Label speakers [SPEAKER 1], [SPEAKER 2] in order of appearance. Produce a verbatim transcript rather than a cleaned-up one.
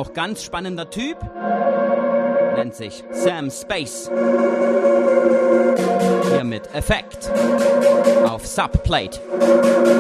[SPEAKER 1] auch ganz spannender Typ. Nennt sich Sam Space. Hier mit Effekt auf Subplate.